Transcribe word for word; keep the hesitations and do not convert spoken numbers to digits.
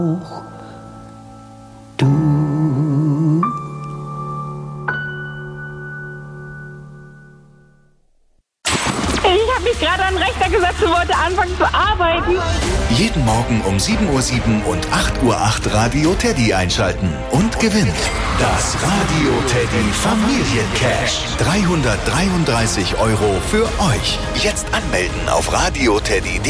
Du. Ich habe mich gerade an den Rechner gesetzt und wollte anfangen zu arbeiten. Jeden Morgen um sieben Uhr sieben und acht Uhr acht Radio Teddy einschalten und gewinnt das Radio Teddy Familiencash. dreihundertdreiunddreißig Euro für euch. Jetzt anmelden auf radioteddy punkt de.